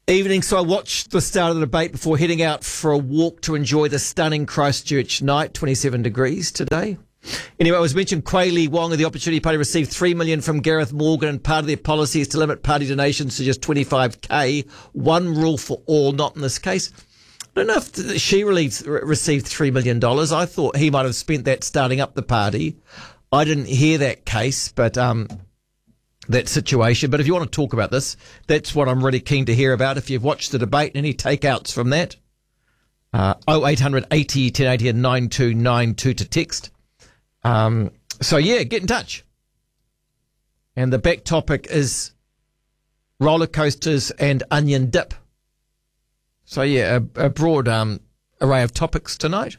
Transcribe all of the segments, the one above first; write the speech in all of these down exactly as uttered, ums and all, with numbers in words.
Evening, so I watched the start of the debate before heading out for a walk to enjoy the stunning Christchurch night, twenty-seven degrees today. Anyway, I was mentioned Quayle Wong of the Opportunity Party received three million dollars from Gareth Morgan, and part of their policy is to limit party donations to just twenty-five K. One rule for all, not in this case. I don't know if she really received three million dollars. I thought he might have spent that starting up the party. I didn't hear that case, but um, that situation. But if you want to talk about this, that's what I'm really keen to hear about. If you've watched the debate, any takeouts from that? Uh, oh eight hundred eighty ten eighty and nine two nine two to text. Um, so yeah, get in touch. And the back topic is roller coasters and onion dip. So yeah, a, a broad um, array of topics tonight.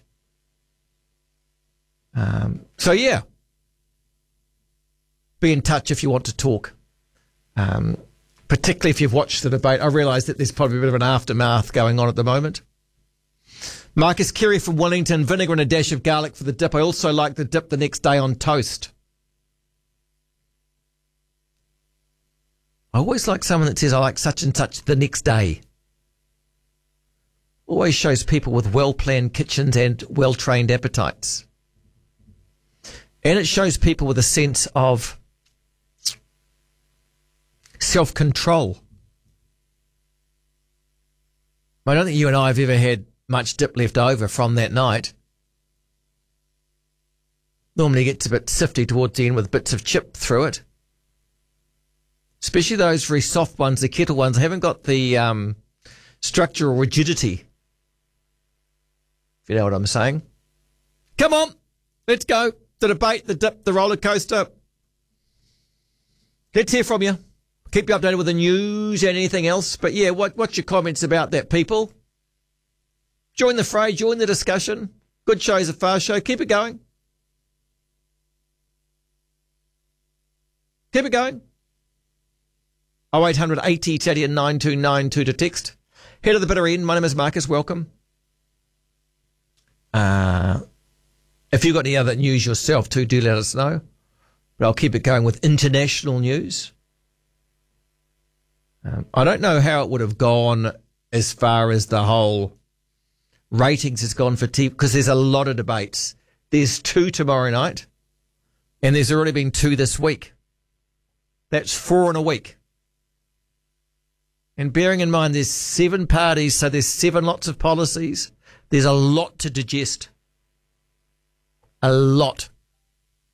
Um, so yeah, be in touch if you want to talk. Um, particularly if you've watched the debate. I realise that there's probably a bit of an aftermath going on at the moment. Marcus Kerry from Wellington, vinegar and a dash of garlic for the dip. I also like the dip the next day on toast. I always like someone that says, I like such and such the next day. Always shows people with well-planned kitchens and well-trained appetites. And it shows people with a sense of self-control. I don't think you and I have ever had much dip left over from that night. Normally gets a bit sifty towards the end with bits of chip through it. Especially those very soft ones, the kettle ones, they haven't got the um, structural rigidity. If you know what I'm saying. Come on, let's go. The debate, the dip, the roller coaster. Let's hear from you. Keep you updated with the news and anything else. But yeah, what, what's your comments about that, people? Join the fray, join the discussion. Good show's a fast show. Keep it going. Keep it going. oh eight hundred eighty ten eighty and nine two nine two to text. Head of the bitter end. My name is Marcus. Welcome. Uh, if you've got any other news yourself too, do let us know. But I'll keep it going with international news. Um, I don't know how it would have gone as far as the whole ratings has gone for T V, because there's a lot of debates. There's two tomorrow night, and there's already been two this week. That's four in a week. And bearing in mind there's seven parties, so there's seven lots of policies. There's a lot to digest. A lot.